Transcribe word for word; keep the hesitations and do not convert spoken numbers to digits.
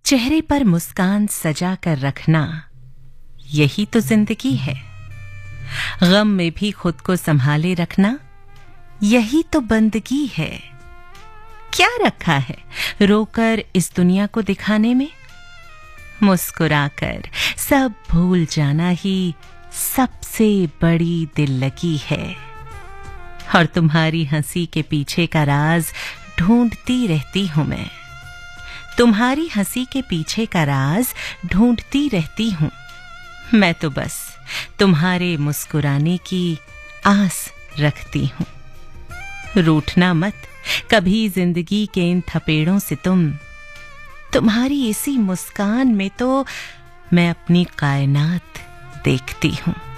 चेहरे पर मुस्कान सजा कर रखना, यही तो जिंदगी है। गम में भी खुद को संभाले रखना, यही तो बंदगी है। क्या रखा है रोकर इस दुनिया को दिखाने में? मुस्कुराकर सब भूल जाना ही सबसे बड़ी दिल लगी है। और तुम्हारी हंसी के पीछे का राज ढूंढती रहती हूं मैं। तुम्हारी हंसी के पीछे का राज ढूंढती रहती हूं मैं। तो बस तुम्हारे मुस्कुराने की आस रखती हूं। रूठना मत कभी जिंदगी के इन थपेड़ों से तुम। तुम्हारी इसी मुस्कान में तो मैं अपनी कायनात देखती हूं।